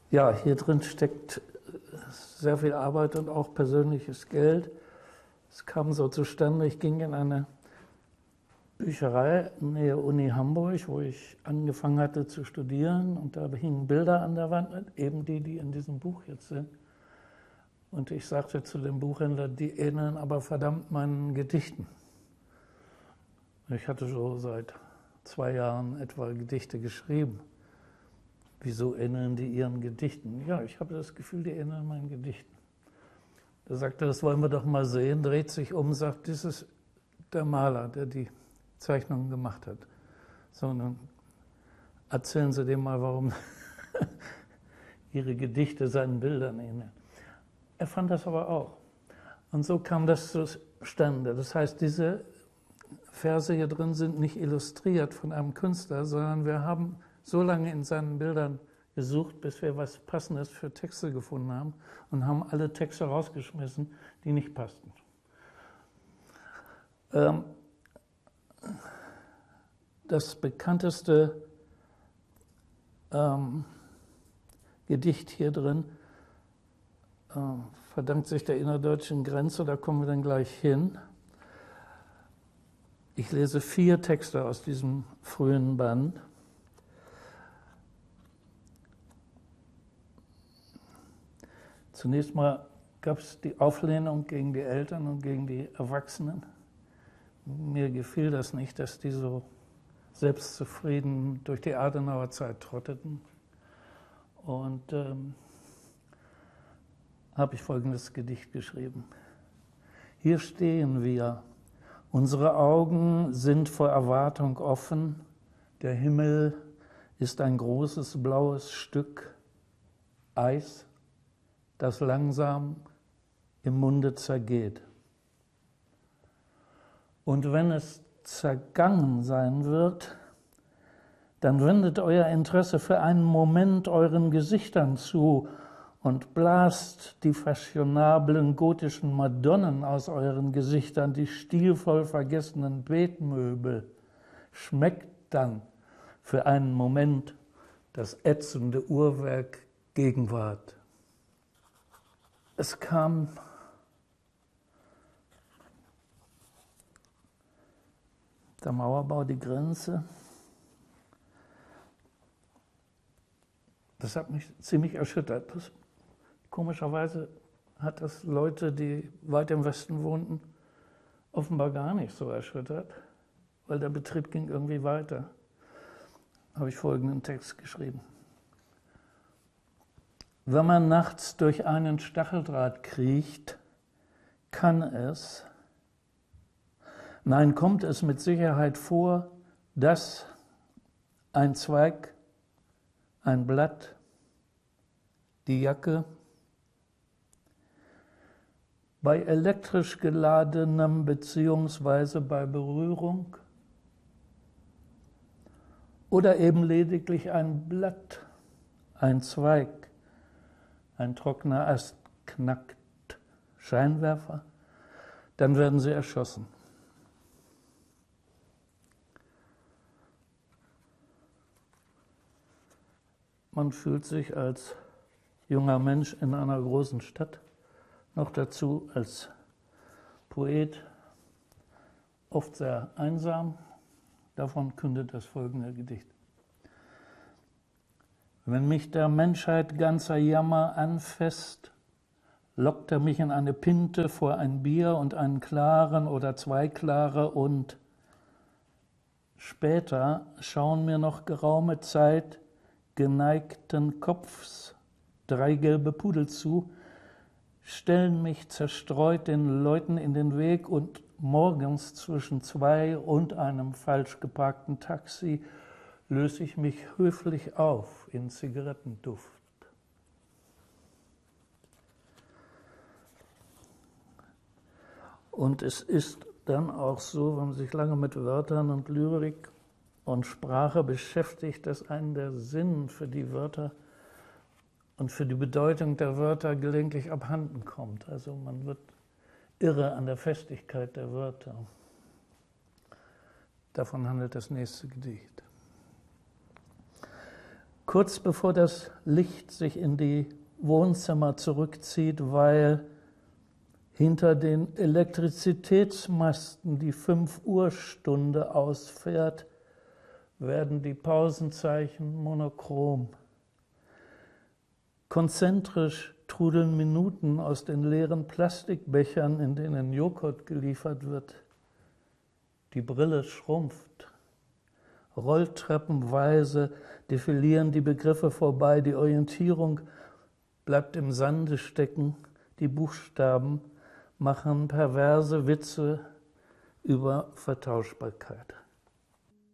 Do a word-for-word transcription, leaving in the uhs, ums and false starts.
Ja, hier drin steckt sehr viel Arbeit und auch persönliches Geld. Es kam so zustande, ich ging in eine Bücherei in der Uni Hamburg, wo ich angefangen hatte zu studieren, und da hingen Bilder an der Wand, eben die, die in diesem Buch jetzt sind. Und ich sagte zu dem Buchhändler, die ähneln aber verdammt meinen Gedichten. Ich hatte so seit zwei Jahren etwa Gedichte geschrieben. Wieso ähneln die ihren Gedichten? Ja, ich habe das Gefühl, die ähneln meinen Gedichten. Da sagte er, das wollen wir doch mal sehen, dreht sich um, sagt, das ist der Maler, der die Zeichnungen gemacht hat. So, dann erzählen Sie dem mal, warum Ihre Gedichte seinen Bildern ähneln. Er fand das aber auch. Und so kam das zustande. Das heißt, diese Verse hier drin sind nicht illustriert von einem Künstler, sondern wir haben so lange in seinen Bildern gesucht, bis wir was Passendes für Texte gefunden haben und haben alle Texte rausgeschmissen, die nicht passten. Ähm, das bekannteste ähm, Gedicht hier drin äh, verdankt sich der innerdeutschen Grenze, da kommen wir dann gleich hin. Ich lese vier Texte aus diesem frühen Band. Zunächst mal gab es die Auflehnung gegen die Eltern und gegen die Erwachsenen. Mir gefiel das nicht, dass die so selbstzufrieden durch die Adenauer Zeit trotteten. Und ähm, habe ich folgendes Gedicht geschrieben. Hier stehen wir, unsere Augen sind vor Erwartung offen, der Himmel ist ein großes blaues Stück Eis, das langsam im Munde zergeht. Und wenn es zergangen sein wird, dann wendet euer Interesse für einen Moment euren Gesichtern zu und blast die fashionablen gotischen Madonnen aus euren Gesichtern, die stilvoll vergessenen Betmöbel. Schmeckt dann für einen Moment das ätzende Uhrwerk Gegenwart. Es kam der Mauerbau, die Grenze. Das hat mich ziemlich erschüttert. Das, komischerweise hat das Leute, die weit im Westen wohnten, offenbar gar nicht so erschüttert, weil der Betrieb ging irgendwie weiter. Habe ich folgenden Text geschrieben. Wenn man nachts durch einen Stacheldraht kriecht, kann es, nein, kommt es mit Sicherheit vor, dass ein Zweig, ein Blatt, die Jacke bei elektrisch geladenem beziehungsweise bei Berührung oder eben lediglich ein Blatt, ein Zweig, ein trockener Ast knackt, Scheinwerfer, dann werden sie erschossen. Man fühlt sich als junger Mensch in einer großen Stadt, noch dazu als Poet, oft sehr einsam. Davon kündet das folgende Gedicht. Wenn mich der Menschheit ganzer Jammer anfasst, lockt er mich in eine Pinte vor ein Bier und einen klaren oder zwei klare und später schauen mir noch geraume Zeit geneigten Kopfs drei gelbe Pudel zu, stellen mich zerstreut den Leuten in den Weg und morgens zwischen zwei und einem falsch geparkten Taxi löse ich mich höflich auf in Zigarettenduft. Und es ist dann auch so, wenn man sich lange mit Wörtern und Lyrik und Sprache beschäftigt, dass einem der Sinn für die Wörter und für die Bedeutung der Wörter gelegentlich abhanden kommt. Also man wird irre an der Festigkeit der Wörter. Davon handelt das nächste Gedicht. kurz bevor das Licht sich in die Wohnzimmer zurückzieht, weil hinter den Elektrizitätsmasten die fünf Uhr Stunde ausfährt, werden die Pausenzeichen monochrom. Konzentrisch trudeln Minuten aus den leeren Plastikbechern, in denen Joghurt geliefert wird. Die Brille schrumpft. Rolltreppenweise defilieren die Begriffe vorbei. Die Orientierung bleibt im Sande stecken. Die Buchstaben machen perverse Witze über Vertauschbarkeit.